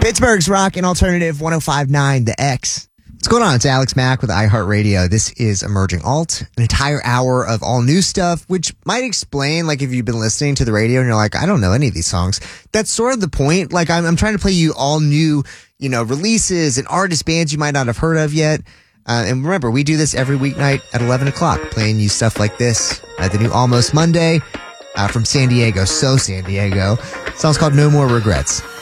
Pittsburgh's Rock and Alternative 105.9 The X. What's going on? It's Alex Mack with iHeartRadio. This is Emerging Alt, an entire hour of all new stuff, which might explain, like, if you've been listening to the radio and you're like, I don't know any of these songs. That's sort of the point. Like, I'm trying to play you all new, releases and artist bands you might not have heard of yet. And remember, we do this every weeknight at 11 o'clock, playing you stuff like this. The new Almost Monday from San Diego. So San Diego. The song's called No More Regrets.